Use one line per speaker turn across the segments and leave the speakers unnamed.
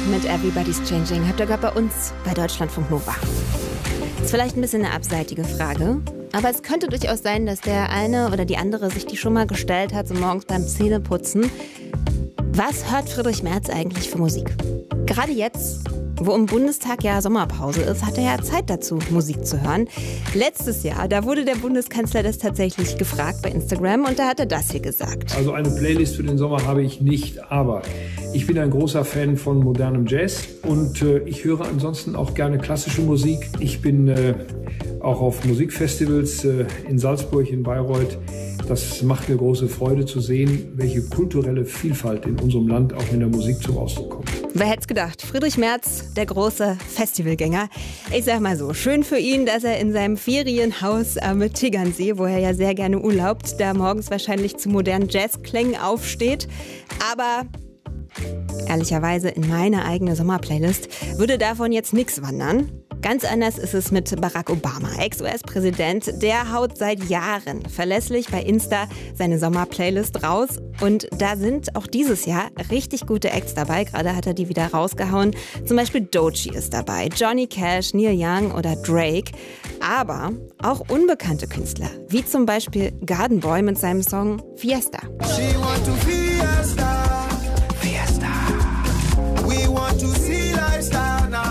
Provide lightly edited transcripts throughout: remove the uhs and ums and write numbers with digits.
mit Everybody's Changing. Habt ihr gehört bei uns bei Deutschlandfunk Nova. Ist vielleicht ein bisschen eine abseitige Frage, aber es könnte durchaus sein, dass der eine oder die andere sich die schon mal gestellt hat, so morgens beim Zähneputzen. Was hört Friedrich Merz eigentlich für Musik? Gerade jetzt, wo im Bundestag ja Sommerpause ist, hat er ja Zeit dazu, Musik zu hören. Letztes Jahr, da wurde der Bundeskanzler das tatsächlich gefragt bei Instagram und da hat er das hier gesagt.
Also eine Playlist für den Sommer habe ich nicht, aber ich bin ein großer Fan von modernem Jazz und ich höre ansonsten auch gerne klassische Musik. Ich bin auch auf Musikfestivals in Salzburg, in Bayreuth. Das macht mir große Freude zu sehen, welche kulturelle Vielfalt in unserem Land auch in der Musik zum Ausdruck kommt.
Wer hätte es gedacht? Friedrich Merz, der große Festivalgänger. Ich sag mal so, schön für ihn, dass er in seinem Ferienhaus am Tegernsee, wo er ja sehr gerne urlaubt, da morgens wahrscheinlich zu modernen Jazzklängen aufsteht. Aber ehrlicherweise in meine eigene Sommerplaylist würde davon jetzt nichts wandern. Ganz anders ist es mit Barack Obama, Ex-US-Präsident. Der haut seit Jahren verlässlich bei Insta seine Sommerplaylist raus. Und da sind auch dieses Jahr richtig gute Acts dabei. Gerade hat er die wieder rausgehauen. Zum Beispiel Doechii ist dabei, Johnny Cash, Neil Young oder Drake. Aber auch unbekannte Künstler, wie zum Beispiel Garden Boy mit seinem Song Fiesta.
She want to fiesta. Fiesta. We want to see lifestyle now.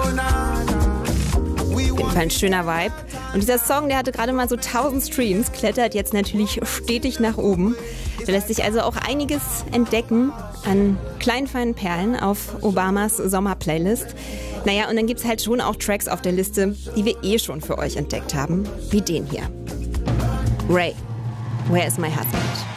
Ein schöner Vibe. Und dieser Song, der hatte gerade mal so 1000 Streams, klettert jetzt natürlich stetig nach oben. Da lässt sich also auch einiges entdecken an kleinen, feinen Perlen auf Obamas Sommerplaylist. Naja, und dann gibt es halt schon auch Tracks auf der Liste, die wir schon für euch entdeckt haben, wie den hier. Ray, Where is my husband?